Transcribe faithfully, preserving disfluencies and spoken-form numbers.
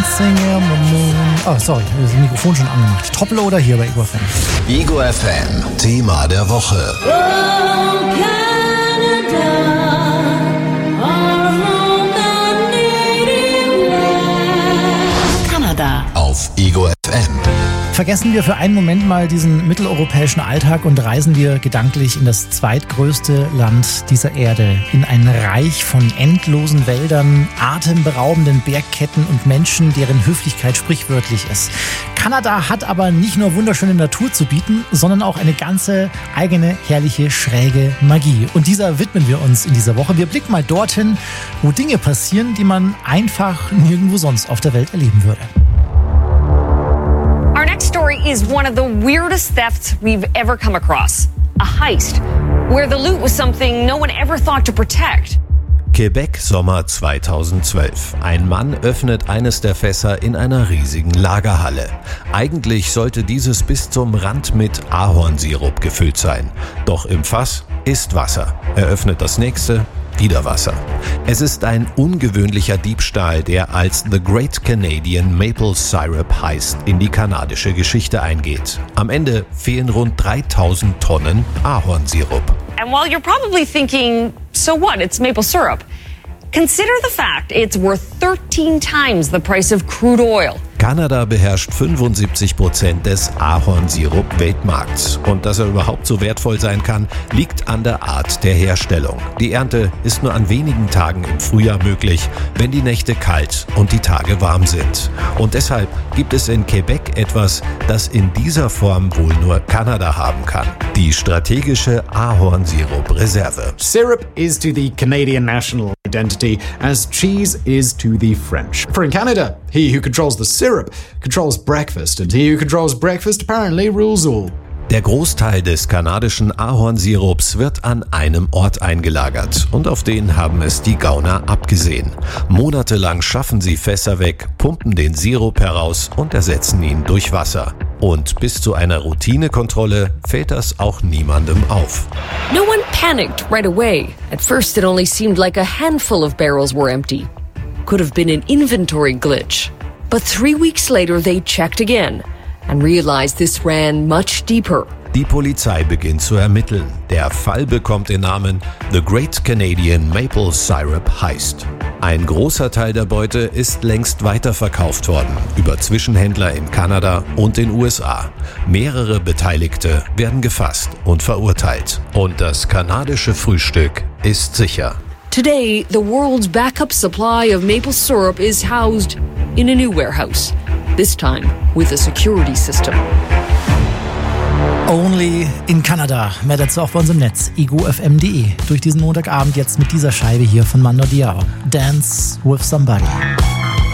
Dancing in the Moon. Oh, sorry, das Mikrofon schon angemacht. Toploader hier bei Ego F M. Ego F M, Thema der Woche. Oh, Canada, our home, the native land. Kanada auf Ego F M. Vergessen wir für einen Moment mal diesen mitteleuropäischen Alltag und reisen wir gedanklich in das zweitgrößte Land dieser Erde. In ein Reich von endlosen Wäldern, atemberaubenden Bergketten und Menschen, deren Höflichkeit sprichwörtlich ist. Kanada hat aber nicht nur wunderschöne Natur zu bieten, sondern auch eine ganze eigene, herrliche, schräge Magie. Und dieser widmen wir uns in dieser Woche. Wir blicken mal dorthin, wo Dinge passieren, die man einfach nirgendwo sonst auf der Welt erleben würde. Our next story is one of the weirdest thefts we've ever come across. A heist, where the loot was something no one ever thought to protect. Quebec, Sommer zweitausendzwölf. Ein Mann öffnet eines der Fässer in einer riesigen Lagerhalle. Eigentlich sollte dieses bis zum Rand mit Ahornsirup gefüllt sein. Doch im Fass ist Wasser. Er öffnet das nächste, wieder Wasser. Es ist ein ungewöhnlicher Diebstahl, der als The Great Canadian Maple Syrup Heist in die kanadische Geschichte eingeht. Am Ende fehlen rund dreitausend Tonnen Ahornsirup. And while you're probably thinking, so what, it's maple syrup, consider the fact it's worth thirteen times the price of crude oil. Kanada beherrscht fünfundsiebzig Prozent des Ahornsirup-Weltmarkts. Und dass er überhaupt so wertvoll sein kann, liegt an der Art der Herstellung. Die Ernte ist nur an wenigen Tagen im Frühjahr möglich, wenn die Nächte kalt und die Tage warm sind. Und deshalb gibt es in Quebec etwas, das in dieser Form wohl nur Kanada haben kann. Die strategische Ahornsirup-Reserve. Syrup is to the Canadian national identity as cheese is to the French. For in Canada, he who controls the syrup controls breakfast, and he who controls breakfast apparently rules all. Der Großteil des kanadischen Ahornsirups wird an einem Ort eingelagert und auf den haben es die Gauner abgesehen. Monatelang schaffen sie Fässer weg, pumpen den Sirup heraus und ersetzen ihn durch Wasser. Und bis zu einer Routinekontrolle fällt das auch niemandem auf. No one panicked right away. At first it only seemed like a handful of barrels were empty. Could have been an inventory glitch. But three weeks later they checked again and realized this ran much deeper. Die Polizei beginnt zu ermitteln. Der Fall bekommt den Namen The Great Canadian Maple Syrup Heist. Ein großer Teil der Beute ist längst weiterverkauft worden, über Zwischenhändler in Kanada und den U S A. Mehrere Beteiligte werden gefasst und verurteilt. Und das kanadische Frühstück ist sicher. Today, the world's backup supply of maple syrup is housed in a new warehouse, this time with a security system. Only in Canada. Mehr dazu auch bei uns im Netz, ego f m punkt d e. Durch diesen Montagabend jetzt mit dieser Scheibe hier von Mando Diao. Dance with Somebody.